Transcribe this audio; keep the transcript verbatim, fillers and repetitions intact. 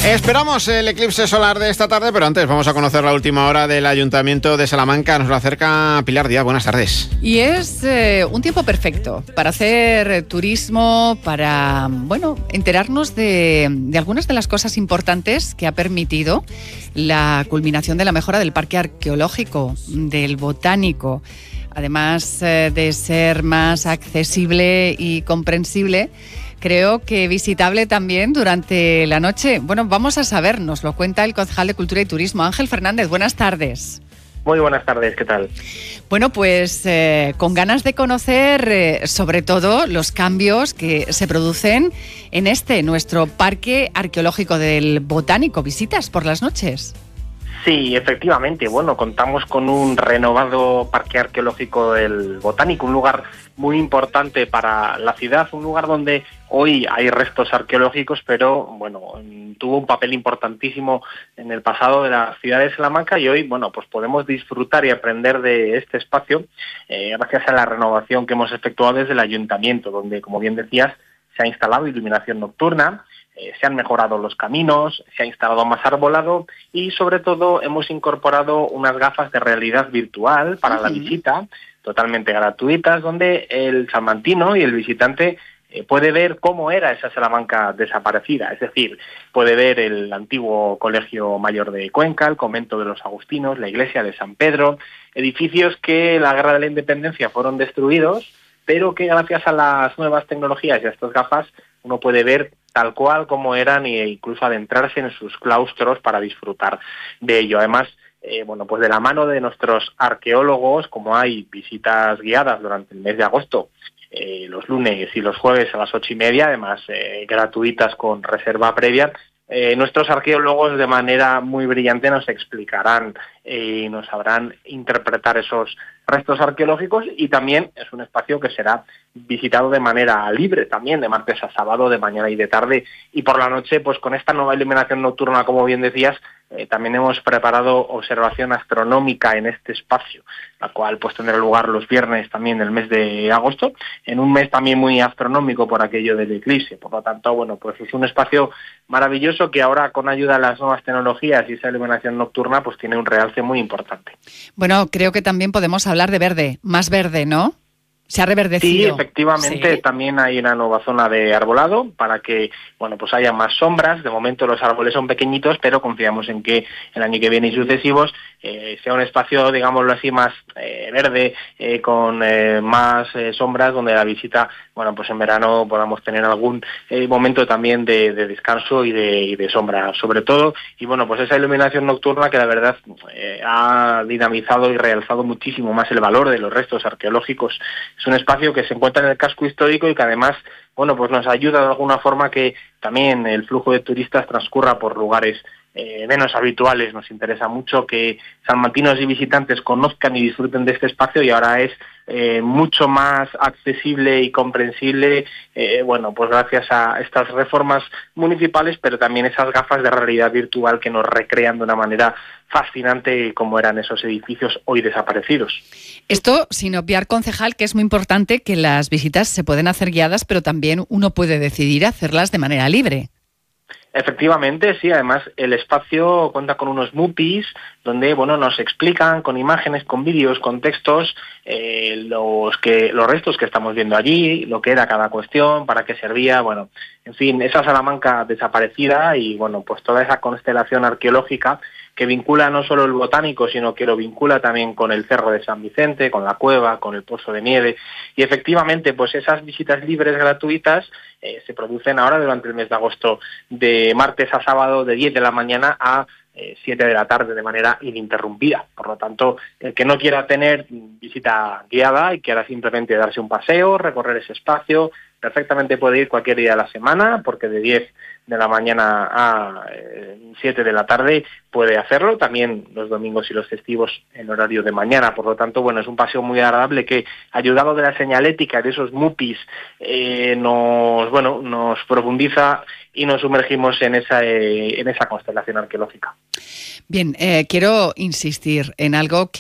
Esperamos el eclipse solar de esta tarde, pero antes vamos a conocer la última hora del Ayuntamiento de Salamanca. Nos lo acerca Pilar Díaz. Buenas tardes. Y es eh, un tiempo perfecto para hacer turismo, para, bueno, enterarnos de, de algunas de las cosas importantes que ha permitido la culminación de la mejora del Parque Arqueológico, del Botánico. Además eh, de ser más accesible y comprensible, creo que visitable también durante la noche. Bueno, vamos a saber, nos lo cuenta el concejal de Cultura y Turismo, Ángel Fernández. Buenas tardes. Muy buenas tardes, ¿qué tal? Bueno, pues eh, con ganas de conocer eh, sobre todo los cambios que se producen en este, nuestro Parque Arqueológico del Botánico. ¿Visitas por las noches? Sí, efectivamente. Bueno, contamos con un renovado Parque Arqueológico del Botánico, un lugar muy importante para la ciudad, un lugar donde hoy hay restos arqueológicos, pero bueno, tuvo un papel importantísimo en el pasado de la ciudad de Salamanca y hoy, bueno, pues podemos disfrutar y aprender de este espacio eh, gracias a la renovación que hemos efectuado desde el Ayuntamiento, donde, como bien decías, se ha instalado iluminación nocturna. Eh, se han mejorado los caminos, se ha instalado más arbolado y sobre todo hemos incorporado unas gafas de realidad virtual para uh-huh. la visita, totalmente gratuitas, donde el salmantino y el visitante eh, puede ver cómo era esa Salamanca desaparecida, es decir, puede ver el antiguo Colegio Mayor de Cuenca, el convento de los Agustinos, la iglesia de San Pedro, edificios que en la Guerra de la Independencia fueron destruidos, pero que gracias a las nuevas tecnologías y a estas gafas uno puede ver tal cual como eran e incluso adentrarse en sus claustros para disfrutar de ello. Además, eh, bueno, pues de la mano de nuestros arqueólogos, como hay visitas guiadas durante el mes de agosto, eh, los lunes y los jueves a las ocho y media, además eh, gratuitas con reserva previa, eh, nuestros arqueólogos de manera muy brillante nos explicarán y eh, nos sabrán interpretar esos restos arqueológicos, y también es un espacio que será visitado de manera libre también, de martes a sábado, de mañana y de tarde, y por la noche, pues con esta nueva iluminación nocturna, como bien decías, eh, también hemos preparado observación astronómica en este espacio, la cual pues tendrá lugar los viernes también del mes de agosto, en un mes también muy astronómico por aquello del eclipse. Por lo tanto, bueno, pues es un espacio maravilloso que ahora, con ayuda de las nuevas tecnologías y esa iluminación nocturna, pues tiene un realce muy importante. Bueno, creo que también podemos hablar de verde, más verde, ¿no? Se ha reverdecido. Sí, efectivamente, ¿sí? También hay una nueva zona de arbolado para que, bueno, pues haya más sombras. De momento los árboles son pequeñitos, pero confiamos en que el año que viene y sucesivos eh, sea un espacio, digámoslo así, más eh, verde, eh, con eh, más eh, sombras, donde la visita, bueno, pues en verano podamos tener algún eh, momento también de, de descanso y de, y de sombra, sobre todo. Y bueno, pues esa iluminación nocturna que la verdad eh, ha dinamizado y realzado muchísimo más el valor de los restos arqueológicos. Es un espacio que se encuentra en el casco histórico y que además, bueno, pues nos ayuda de alguna forma que también el flujo de turistas transcurra por lugares eh, menos habituales. Nos interesa mucho que salmantinos y visitantes conozcan y disfruten de este espacio, y ahora es eh, mucho más accesible y comprensible, eh, bueno, pues gracias a estas reformas municipales, pero también esas gafas de realidad virtual que nos recrean de una manera fascinante como eran esos edificios hoy desaparecidos. Esto sin obviar, concejal, que es muy importante que las visitas se pueden hacer guiadas, pero también uno puede decidir hacerlas de manera libre. Efectivamente, sí. Además, el espacio cuenta con unos mupis donde, bueno, nos explican con imágenes, con vídeos, con textos, eh, los que los restos que estamos viendo allí, lo que era cada cuestión, para qué servía, bueno, en fin, esa Salamanca desaparecida y, bueno, pues toda esa constelación arqueológica que vincula no solo el Botánico, sino que lo vincula también con el Cerro de San Vicente, con la cueva, con el Pozo de Nieve. Y efectivamente, pues esas visitas libres gratuitas eh, se producen ahora durante el mes de agosto, de martes a sábado, de diez de la mañana a eh, siete de la tarde, de manera ininterrumpida. Por lo tanto, el que no quiera tener visita guiada y quiera simplemente darse un paseo, recorrer ese espacio, perfectamente puede ir cualquier día de la semana, porque de diez de la mañana a siete de la tarde puede hacerlo, también los domingos y los festivos en horario de mañana. Por lo tanto, bueno, es un paseo muy agradable que, ayudado de la señalética de esos mupis, eh, nos, bueno, nos profundiza y nos sumergimos en esa, eh, en esa constelación arqueológica. Bien, eh, quiero insistir en algo que